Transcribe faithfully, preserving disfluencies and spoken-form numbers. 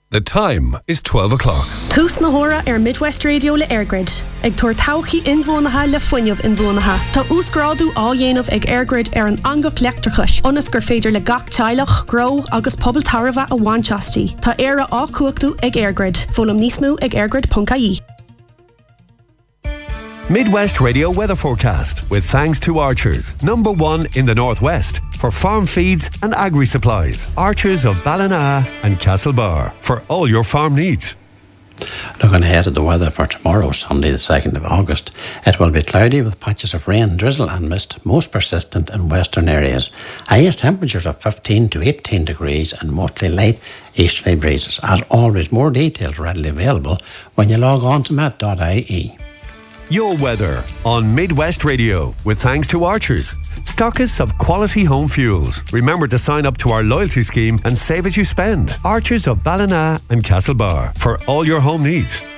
The time is twelve o'clock. Tús na hora ar Midwest Radio le Airgrid. Ag tuair tauchaí inmhónatha le fuinneamh inmhónatha. Tá úsgrádu á dhéanamh ag Airgrid ar an angach leachtarchais. Onas gur féidir le gach teilech, gro agus pobl tarva a bhainteastí. Tá éire á cuachtaú ag Airgrid. Fólam níos mó ag airgrid dot I E. Midwest Radio weather forecast with thanks to Archers, number one in the northwest for farm feeds and agri supplies. Archers of Ballina and Castlebar for all your farm needs. Looking ahead at the weather for tomorrow, Sunday the second of August, it will be cloudy with patches of rain, drizzle and mist, most persistent in western areas. Highest temperatures of fifteen to eighteen degrees and mostly light easterly breezes. As always, more details readily available when you log on to met dot I E. Your weather on Midwest Radio with thanks to Archers, stockists of quality home fuels. Remember to sign up to our loyalty scheme and save as you spend. Archers of Ballina and Castlebar for all your home needs.